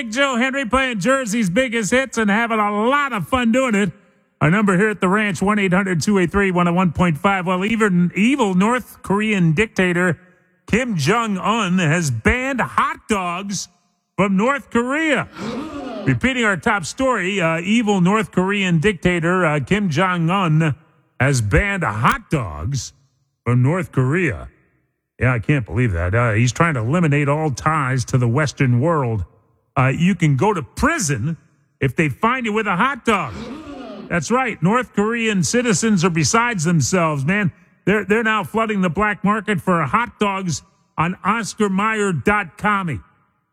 Big Joe Henry playing Jersey's biggest hits and having a lot of fun doing it. Our number here at the ranch, 1-800-283-101.5. Well, even evil North Korean dictator Kim Jong-un has banned hot dogs from North Korea. Repeating our top story, evil North Korean dictator Kim Jong-un has banned hot dogs from North Korea. Yeah, I can't believe that. He's trying to eliminate all ties to the Western world. You can go to prison if they find you with a hot dog. That's right. North Korean citizens are besides themselves, man. They're now flooding the black market for hot dogs on OscarMayer.com.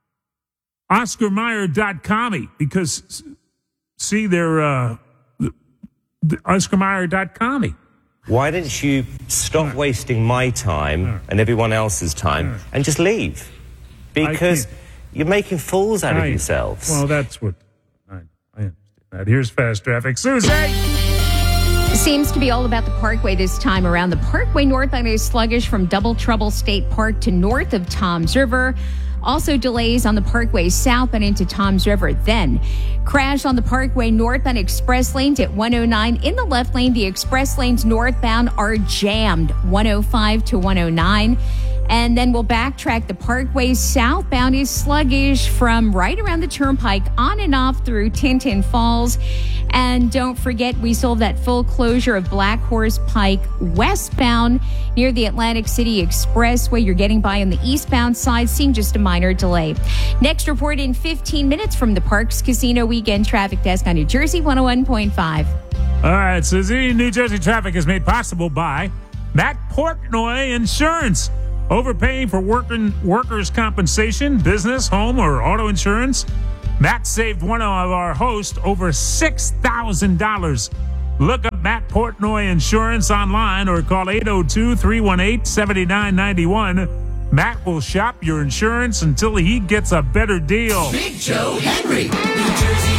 OscarMayer.com, because, see, they're OscarMayer.com. Why don't you stop wasting my time and everyone else's time and just leave? Because you're making fools out of yourselves. Well, that's what I understand that. Here's fast traffic. Susie! Seems to be all about the Parkway this time around. The Parkway northbound is sluggish from Double Trouble State Park to north of Toms River. Also delays on the Parkway southbound into Toms River. Then crash on the Parkway northbound express lanes at 109. In the left lane, the express lanes northbound are jammed, 105 to 109. And then we'll backtrack. The Parkway southbound is sluggish from right around the turnpike on and off through Tinton Falls. And don't forget, we still have that full closure of Black Horse Pike westbound near the Atlantic City Expressway. You're getting by on the eastbound side, seeing just a minor delay. Next report in 15 minutes from the Parks Casino Weekend Traffic Desk on New Jersey 101.5. All right, Susie. New Jersey traffic is made possible by Matt Portnoy Insurance. Overpaying for workers' compensation, business, home, or auto insurance? Matt saved one of our hosts over $6,000. Look up Matt Portnoy Insurance online or call 802-318-7991. Matt will shop your insurance until he gets a better deal. Big Joe Henry, New Jersey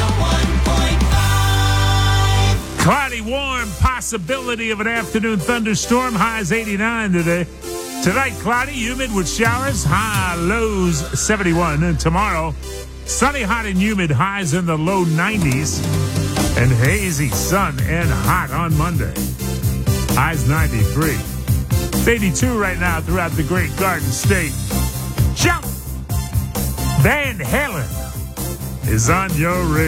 101.5. Cloudy, warm, possibility of an afternoon thunderstorm. Highs 89 today. Tonight, cloudy, humid with showers, high lows 71. And tomorrow, sunny, hot, and humid, highs in the low 90s. And hazy sun and hot on Monday. Highs 93. 82 right now throughout the Great Garden State. Jump! Van Halen is on your radio.